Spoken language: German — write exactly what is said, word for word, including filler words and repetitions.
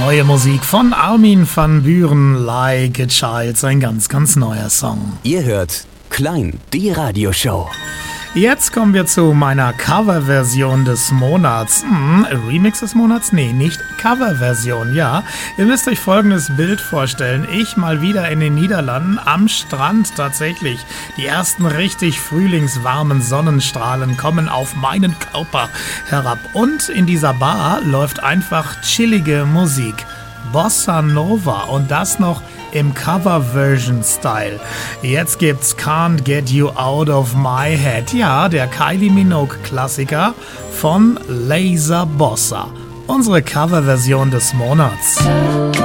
Neue Musik von Armin van Buuren, Like a Child, ein ganz, ganz neuer Song. Ihr hört Klein, die Radioshow. Jetzt kommen wir zu meiner Coverversion des Monats. Hm, Remix des Monats? Nee, nicht Coverversion, ja. Ihr müsst euch folgendes Bild vorstellen. Ich mal wieder in den Niederlanden, am Strand tatsächlich. Die ersten richtig frühlingswarmen Sonnenstrahlen kommen auf meinen Körper herab. Und in dieser Bar läuft einfach chillige Musik. Bossa Nova und das noch im Cover-Version-Style. Jetzt gibt's Can't Get You Out of My Head. Ja, der Kylie Minogue-Klassiker von Laser Bossa. Unsere Cover-Version des Monats.